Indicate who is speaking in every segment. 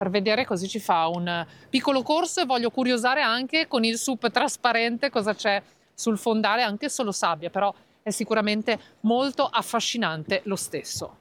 Speaker 1: per vedere, così ci fa un piccolo corso e voglio curiosare anche con il SUP trasparente cosa c'è sul fondale, anche solo sabbia, però è sicuramente molto affascinante lo stesso.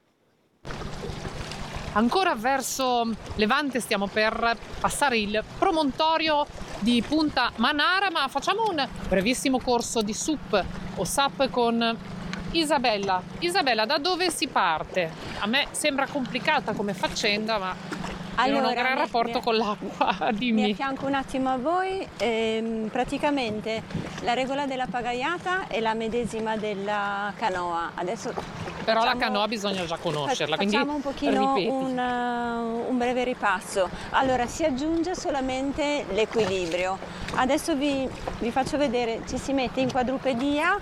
Speaker 1: Ancora verso Levante stiamo per passare il promontorio di Punta Manara, ma facciamo un brevissimo corso di SUP o SAP con Isabella. Isabella, da dove si parte? A me sembra complicata come faccenda, ma io non ho un gran rapporto con l'acqua, dimmi.
Speaker 2: Mi affianco un attimo a voi. Praticamente la regola della pagaiata è la medesima della canoa. Adesso
Speaker 1: però la canoa bisogna già conoscerla, quindi
Speaker 2: facciamo un pochino
Speaker 1: ripeti.
Speaker 2: un breve ripasso. Allora, si aggiunge solamente l'equilibrio. Adesso vi faccio vedere, ci si mette in quadrupedia,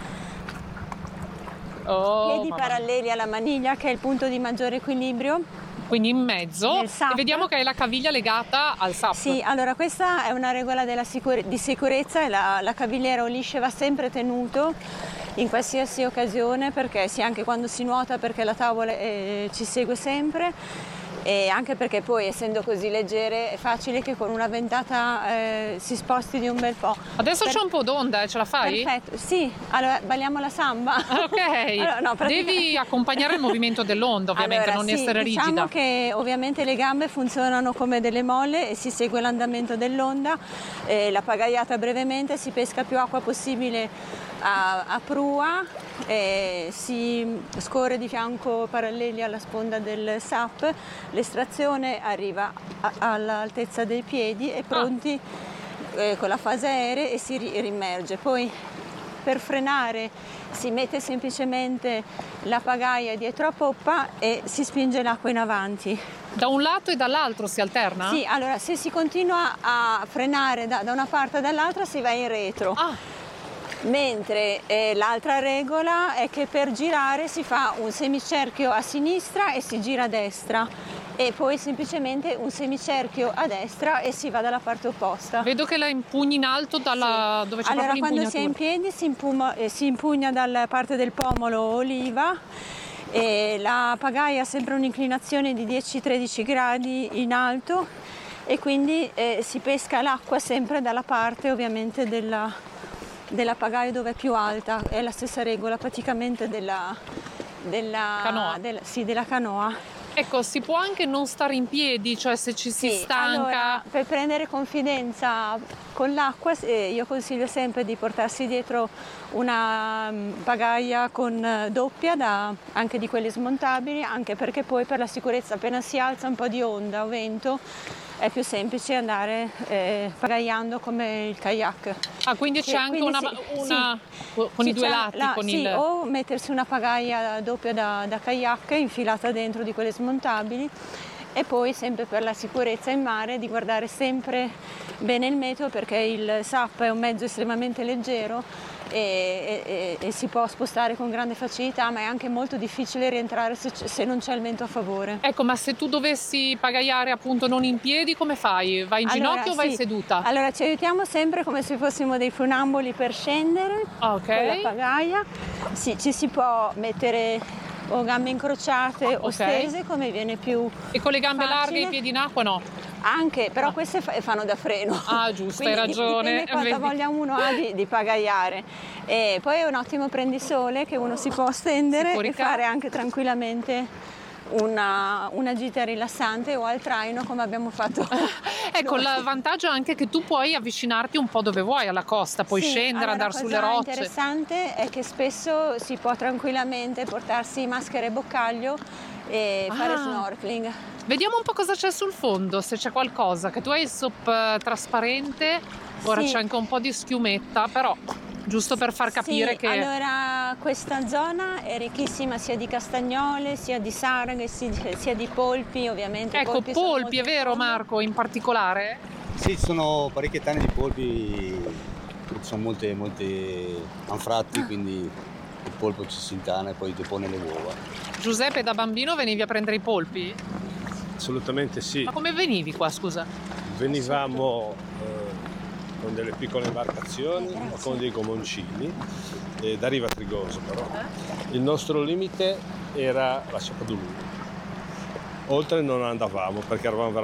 Speaker 2: piedi paralleli alla maniglia, che è il punto di maggiore equilibrio.
Speaker 1: Quindi in mezzo, e vediamo che è la caviglia legata al SAP.
Speaker 2: Sì, allora questa è una regola di sicurezza e la cavigliera o lisce va sempre tenuto in qualsiasi occasione, perché sì, anche quando si nuota, perché la tavola ci segue sempre, e anche perché poi, essendo così leggere, è facile che con una ventata si sposti di un bel po'.
Speaker 1: Adesso c'è un po' d'onda, ce la fai?
Speaker 2: Perfetto, sì, allora balliamo la samba.
Speaker 1: Ok,
Speaker 2: allora, no,
Speaker 1: devi accompagnare il movimento dell'onda, ovviamente,
Speaker 2: allora,
Speaker 1: non
Speaker 2: sì,
Speaker 1: essere rigida.
Speaker 2: Diciamo che ovviamente le gambe funzionano come delle molle e si segue l'andamento dell'onda. La pagaiata brevemente, si pesca più acqua possibile a prua, si scorre di fianco paralleli alla sponda del SAP, l'estrazione arriva all'altezza dei piedi e pronti con la fase aerea e si rimerge. Poi per frenare si mette semplicemente la pagaia dietro a poppa e si spinge l'acqua in avanti.
Speaker 1: Da un lato e dall'altro si alterna?
Speaker 2: Sì, allora se si continua a frenare da una parte e dall'altra si va in retro. Mentre l'altra regola è che per girare si fa un semicerchio a sinistra e si gira a destra, e poi semplicemente un semicerchio a destra e si va dalla parte opposta.
Speaker 1: Vedo che la impugni in alto dalla dove c'è
Speaker 2: allora,
Speaker 1: proprio l'impugnatura.
Speaker 2: Quando si è in piedi si impugna dalla parte del pomolo o oliva, e la pagaia ha sempre un'inclinazione di 10-13 gradi in alto, e quindi si pesca l'acqua sempre dalla parte, ovviamente, della pagaia dove è più alta. È la stessa regola praticamente della
Speaker 1: canoa.
Speaker 2: Della canoa.
Speaker 1: Ecco, si può anche non stare in piedi, cioè se ci si stanca.
Speaker 2: Allora, per prendere confidenza con l'acqua, io consiglio sempre di portarsi dietro una pagaia con doppia, anche di quelle smontabili, anche perché poi, per la sicurezza, appena si alza un po' di onda o vento, è più semplice andare pagaiando come il kayak.
Speaker 1: Quindi c'è anche una con i due lati.
Speaker 2: O mettersi una pagaia doppia da kayak infilata dentro di quelle smontabili, e poi, sempre per la sicurezza in mare, di guardare sempre bene il meteo, perché il SAP è un mezzo estremamente leggero e si può spostare con grande facilità, ma è anche molto difficile rientrare se non c'è il vento a favore.
Speaker 1: Ecco, ma se tu dovessi pagaiare appunto non in piedi, come fai? Vai in ginocchio o vai seduta?
Speaker 2: Allora, ci aiutiamo sempre come se fossimo dei funamboli per scendere con la pagaia. Sì, ci si può mettere o gambe incrociate o stese, come viene più
Speaker 1: E con le gambe
Speaker 2: facile.
Speaker 1: larghe e i piedi in acqua no?
Speaker 2: Anche, però queste fanno da freno.
Speaker 1: Giusto,
Speaker 2: Quindi
Speaker 1: hai ragione.
Speaker 2: Dipende quanta voglia uno ha di pagaiare. E poi è un ottimo prendisole che uno si può stendere e fare anche tranquillamente una gita rilassante o al traino, come abbiamo fatto.
Speaker 1: Ecco, il vantaggio è anche che tu puoi avvicinarti un po' dove vuoi alla costa, puoi scendere, andare sulle rocce.
Speaker 2: La cosa interessante è che spesso si può tranquillamente portarsi maschera e boccaglio e fare snorkeling.
Speaker 1: Vediamo un po' cosa c'è sul fondo, se c'è qualcosa, che tu hai il SUP trasparente, ora c'è anche un po' di schiumetta, però giusto per far capire che...
Speaker 2: Allora, questa zona è ricchissima sia di castagnole, sia di sarghe, sia di polpi, ovviamente.
Speaker 1: Ecco, polpi, è vero Marco, in particolare?
Speaker 3: Sì, ci sono parecchie tane di polpi, ci sono molte anfratti, quindi il polpo ci si intana e poi depone le uova.
Speaker 1: Giuseppe, da bambino venivi a prendere i polpi?
Speaker 4: Assolutamente sì.
Speaker 1: Ma come venivi qua, scusa?
Speaker 4: Venivamo con delle piccole imbarcazioni o con dei gomoncini da Riva Trigoso, però. Il nostro limite era la Sciacca d'Ulù. oltre non andavamo perché eravamo